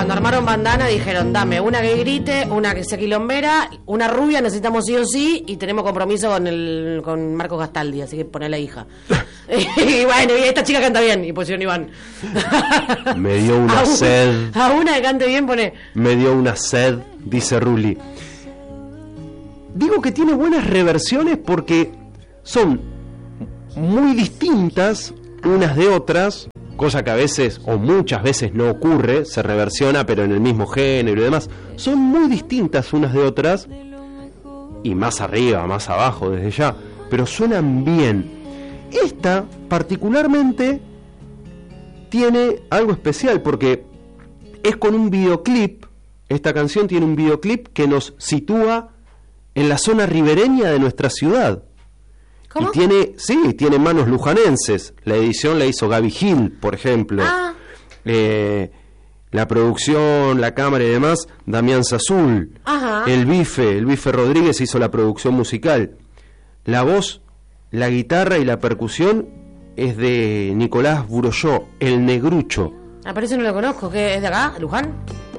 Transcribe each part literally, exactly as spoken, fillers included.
cuando armaron Bandana dijeron, dame una que grite, una que sea quilombera, una rubia necesitamos sí o sí, y tenemos compromiso con el con Marcos Gastaldi, así que poné la hija. Y bueno, y esta chica canta bien, y pusieron Iván. Me dio una a sed. Un, a una que cante bien pone. Me dio una sed, dice Ruli. Digo que tiene buenas reversiones porque son muy distintas unas de otras, cosa que a veces o muchas veces no ocurre, se reversiona pero en el mismo género y demás. Son muy distintas unas de otras, y más arriba, más abajo desde ya, pero suenan bien. Esta particularmente tiene algo especial porque es con un videoclip. Esta canción tiene un videoclip que nos sitúa en la zona ribereña de nuestra ciudad. ¿Cómo? Y tiene, sí, tiene manos lujanenses. La edición la hizo Gaby Gil, por ejemplo. Ah. Eh, la producción, la cámara y demás, Damián Sazul. Ajá. El Bife, el Bife Rodríguez hizo la producción musical. La voz, la guitarra y la percusión es de Nicolás Buroyó, el Negrucho. Ah, pero ese no lo conozco, ¿qué es de acá? ¿Luján?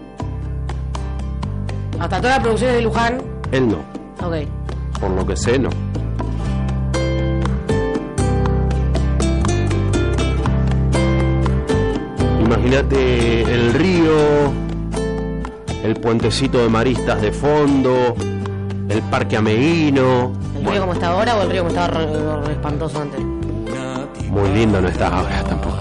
Hasta toda la producción es de Luján. Él no. Ok. Por lo que sé, no. Imagínate el río, el puentecito de maristas de fondo, el parque Ameguino. ¿El río como está ahora o el río como estaba re- re- espantoso antes? Muy lindo no está ahora tampoco.